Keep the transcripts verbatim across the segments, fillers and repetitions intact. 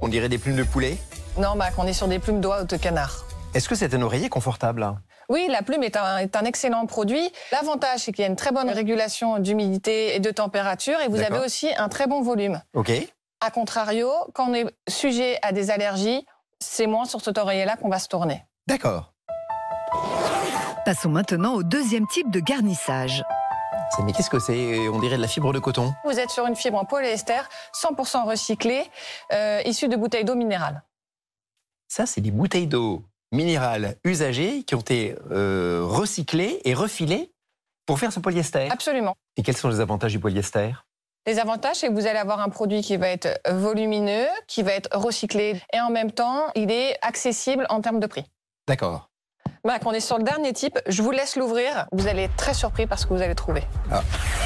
On dirait des plumes de poulet. Non, Mac, on est sur des plumes d'oie de canard. Est-ce que c'est un oreiller confortable? Oui, la plume est un, est un excellent produit. L'avantage, c'est qu'il y a une très bonne régulation d'humidité et de température et vous avez aussi un très bon volume. Ok. A contrario, quand on est sujet à des allergies, c'est moins sur cet oreiller-là qu'on va se tourner. D'accord. Passons maintenant au deuxième type de garnissage. Mais qu'est-ce que c'est? On dirait de la fibre de coton. Vous êtes sur une fibre en polyester cent pour cent recyclée, euh, issue de bouteilles d'eau minérale. Ça, c'est des bouteilles d'eau minérales usagées qui ont été euh, recyclées et refilées pour faire ce polyester. Absolument. Et quels sont les avantages du polyester? Les avantages, c'est que vous allez avoir un produit qui va être volumineux, qui va être recyclé, et en même temps, il est accessible en termes de prix. D'accord. Mac, on est sur le dernier type. Je vous laisse l'ouvrir. Vous allez être très surpris par ce que vous allez trouver. Ah.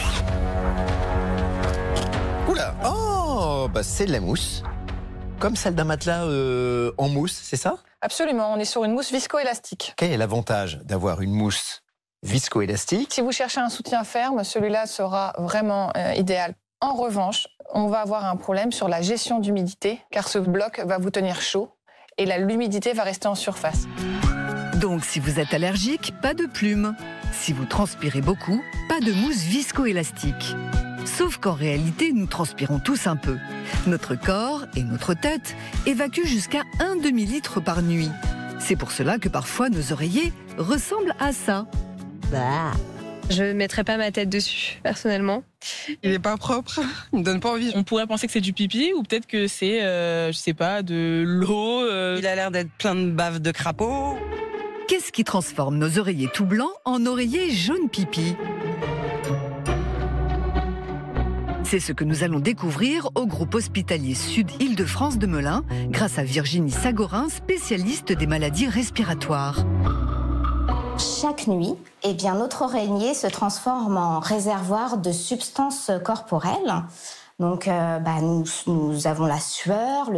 Oula. Oh, bah c'est de la mousse. Comme celle d'un matelas euh, en mousse, c'est ça? Absolument. On est sur une mousse viscoélastique. Quel est l'avantage d'avoir une mousse viscoélastique? Si vous cherchez un soutien ferme, celui-là sera vraiment euh, idéal. En revanche, on va avoir un problème sur la gestion d'humidité, car ce bloc va vous tenir chaud et l'humidité va rester en surface. Donc, si vous êtes allergique, pas de plumes. Si vous transpirez beaucoup, pas de mousse viscoélastique. Sauf qu'en réalité, nous transpirons tous un peu. Notre corps et notre tête évacuent jusqu'à un demi-litre par nuit. C'est pour cela que parfois nos oreillers ressemblent à ça. Bah. Je ne mettrais pas ma tête dessus, personnellement. Il n'est pas propre, il me donne pas envie. On pourrait penser que c'est du pipi ou peut-être que c'est, euh, je sais pas, de l'eau. Euh... Il a l'air d'être plein de bave de crapaud. Qu'est-ce qui transforme nos oreillers tout blancs en oreillers jaune pipi? C'est ce que nous allons découvrir au groupe hospitalier Sud-Île-de-France de Melun, grâce à Virginie Sagorin, spécialiste des maladies respiratoires. Chaque nuit, eh bien, notre oreiller se transforme en réservoir de substances corporelles. Donc, euh, bah, nous, nous avons la sueur, le